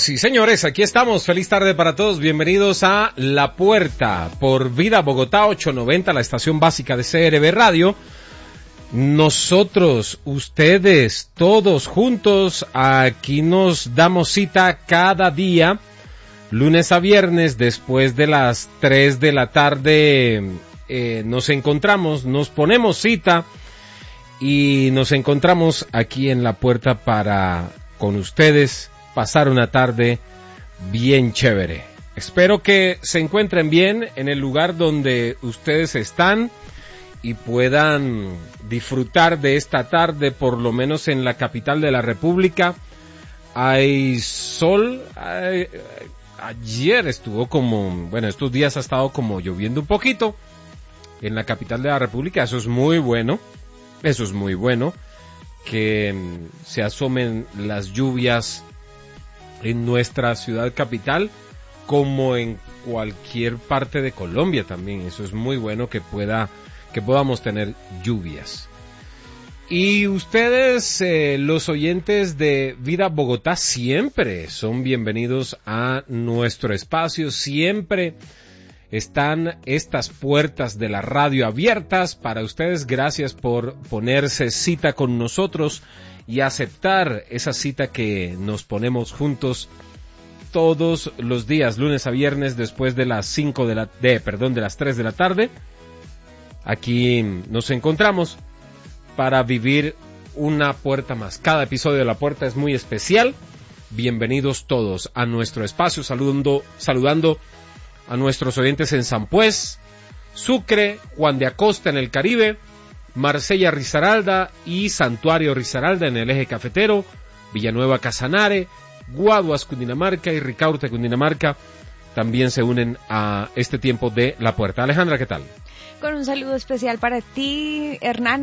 Señoras y señores, aquí estamos. Feliz tarde para todos. Bienvenidos a La Puerta por Vida Bogotá 890, la estación básica de CRB Radio. Nosotros, ustedes, todos juntos, aquí nos damos cita cada día, lunes a viernes, después de las 3 de la tarde. Nos encontramos, nos ponemos cita y nos encontramos aquí en La Puerta para, con ustedes, pasar una tarde bien chévere. Espero que se encuentren bien en el lugar donde ustedes están y puedan disfrutar de esta tarde, por lo menos en la capital de la República. Hay sol. Ayer estuvo estos días ha estado como lloviendo un poquito en la capital de la República. Eso es muy bueno que se asomen las lluvias en nuestra ciudad capital, como en cualquier parte de Colombia también. Eso es muy bueno que podamos tener lluvias. Y ustedes, los oyentes de Vida Bogotá, siempre son bienvenidos a nuestro espacio. Siempre están estas puertas de la radio abiertas para ustedes. Gracias por ponerse cita con nosotros y aceptar esa cita que nos ponemos juntos todos los días, lunes a viernes, después de las 3 de la tarde. Aquí nos encontramos para vivir una puerta más. Cada episodio de La Puerta es muy especial. Bienvenidos todos a nuestro espacio, saludando a nuestros oyentes en Sampués, Sucre, Juan de Acosta en el Caribe, Marsella Risaralda y Santuario Risaralda en el eje cafetero, Villanueva Casanare, Guaduas Cundinamarca y Ricaurte Cundinamarca también se unen a este tiempo de La Puerta. Alejandra, ¿qué tal? Con un saludo especial para ti, Hernán.